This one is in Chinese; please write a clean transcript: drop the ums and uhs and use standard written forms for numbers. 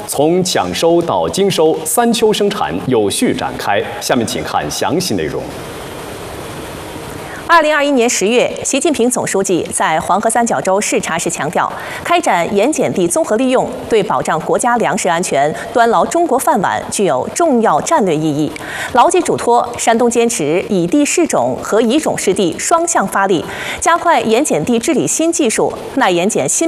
从抢收到经收，3秋生产有序展开。下面请看详细内容。 2021年10月，习近平总书记在黄河三角洲视察时强调，开展盐碱地综合利用对保障国家粮食安全、端牢中国饭碗具有重要战略意义。牢记嘱托，山东坚持以地试种和以种试地双向发力，加快盐碱地治理新技术、耐盐碱新